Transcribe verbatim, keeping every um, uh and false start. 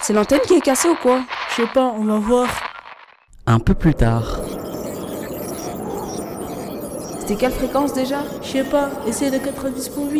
C'est l'antenne qui est cassée ou quoi? Je sais pas, on va voir. Un peu plus tard. C'était quelle fréquence déjà? Je sais pas, essaye le quatre-vingt-dix point huit.